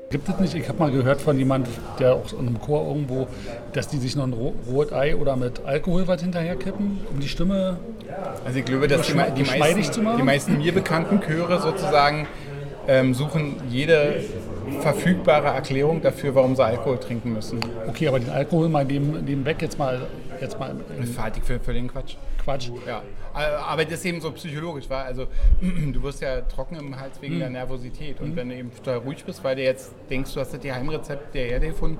Gibt es nicht, ich habe mal gehört von jemandem, der auch in einem Chor irgendwo, dass die sich noch ein rohes Ei oder mit Alkohol was hinterherkippen, um die Stimme Also ich glaube, dass die meisten mir bekannten Chöre sozusagen suchen jede verfügbare Erklärung dafür, warum sie Alkohol trinken müssen. Okay, aber den Alkohol mal dem weg jetzt mal. Das halte ich für den Quatsch. Ja, aber das ist eben so psychologisch, weil also du wirst ja trocken im Hals wegen der Nervosität und wenn du eben total ruhig bist, weil du jetzt denkst, du hast das Geheimrezept der Erde gefunden,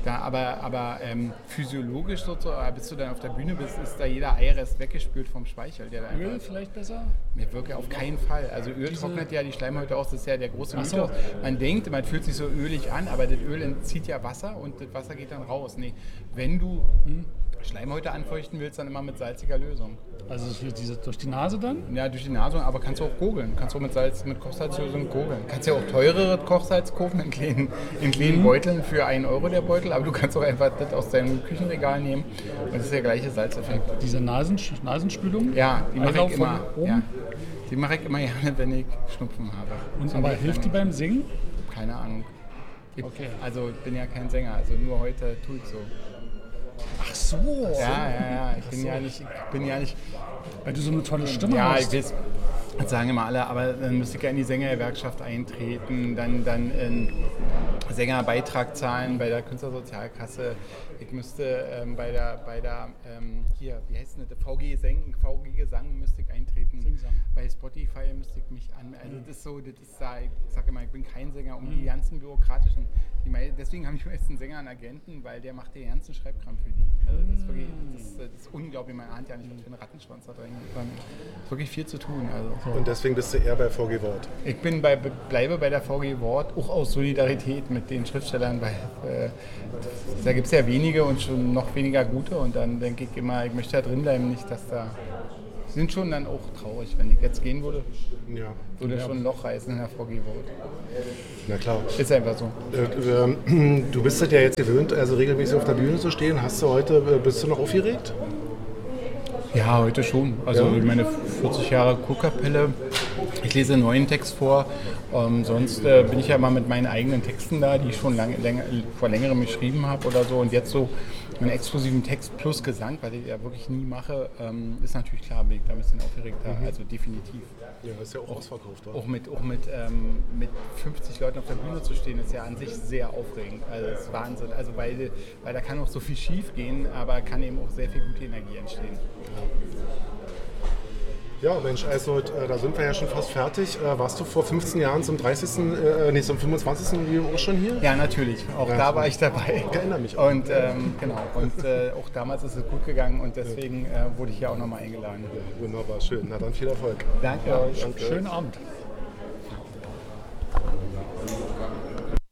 aber physiologisch sozusagen, bis du dann auf der Bühne bist, ist da jeder Eirest weggespült vom Speichel. Öl vielleicht besser? Mir wirke auf keinen Fall. Also Öl trocknet ja die Schleimhäute aus, das ist ja der große Mythos. Man denkt, man fühlt sich so ölig an, aber das Öl entzieht ja Wasser und das Wasser geht dann raus. Nee, wenn du Schleimhäute anfeuchten willst, dann immer mit salziger Lösung. Also durch die Nase dann? Ja, durch die Nase, aber kannst du auch gurgeln. Kannst du auch mit Kochsalzlösung gurgeln. Kannst ja auch teurere Kochsalz kaufen in kleinen Beuteln für 1 Euro der Beutel, aber du kannst auch einfach das aus deinem Küchenregal nehmen und das ist der gleiche Salzeffekt. Diese Nasenspülung? Ja, die mache ich immer. Ja. Die mache ich immer gerne, wenn ich Schnupfen habe. Und aber hilft die beim Singen? Keine Ahnung. Okay. Also ich bin ja kein Sänger, also nur heute tue ich so. Ach so. Ja. Ich bin ja nicht. Weil du so eine tolle Stimme hast. Ja, ich weiß, das sagen immer alle, aber dann müsste ich ja in die Sängergewerkschaft eintreten, dann einen Sängerbeitrag zahlen bei der Künstlersozialkasse. Ich müsste bei der hier, wie heißt denn das, VG Gesang müsste ich eintreten. Singsang. Bei Spotify müsste ich mich anmelden. Also das ist so, ich sage immer, ich bin kein Sänger, um die ganzen bürokratischen, deswegen habe ich meistens Sänger einen Agenten, weil der macht den ganzen Schreibkram für die. Also das ist wirklich, das ist unglaublich, man ahnt ja nicht, was für ein Rattenschwanz da drin ist wirklich viel zu tun. Also. Und deswegen bist du eher bei VG Wort? Ich bleibe bei der VG Wort, auch aus Solidarität mit den Schriftstellern, weil da gibt es ja wenige und schon noch weniger gute und dann denke ich immer, ich möchte da drin bleiben, nicht, dass da... Die sind schon dann auch traurig, wenn ich jetzt gehen würde, würde schon ein Loch reißen in der VG Wort. Na klar. Ist einfach so. Du bist das ja jetzt gewöhnt, also regelmäßig auf der Bühne zu stehen. Bist du noch aufgeregt? Ja, heute schon. Also meine 40 Jahre Kurkapelle. Ich lese einen neuen Text vor. Sonst bin ich ja mal mit meinen eigenen Texten da, die ich schon vor längerem geschrieben habe oder so. Und jetzt so einen exklusiven Text plus Gesang, weil ich ja wirklich nie mache, ist natürlich klar, bin ich da ein bisschen aufgeregter. Also definitiv. Ja, ist ja auch ausverkauft. Auch mit 50 Leuten auf der Bühne zu stehen, ist ja an sich sehr aufregend. Also das ist Wahnsinn. Also weil da kann auch so viel schief gehen, aber kann eben auch sehr viel gute Energie entstehen. Ja, Mensch, also da sind wir ja schon fast fertig. Warst du vor 15 Jahren zum 25. auch schon hier? Ja, natürlich. Auch da war ich dabei. Ich erinnere mich. Und genau. Und auch damals ist es gut gegangen und deswegen wurde ich hier auch nochmal eingeladen. Ja, wunderbar, schön. Na dann viel Erfolg. Danke euch. Danke. Schönen Abend.